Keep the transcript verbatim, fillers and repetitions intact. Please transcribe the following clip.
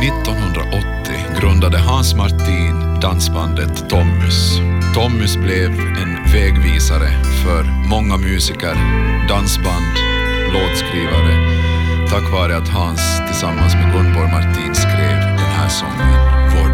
nittonhundraåttio grundade Hans Martin dansbandet Tommys. Tommys blev en vägvisare för många musiker, dansband, låtskrivare tack vare att Hans tillsammans med Gunborg Martin skrev den här sången.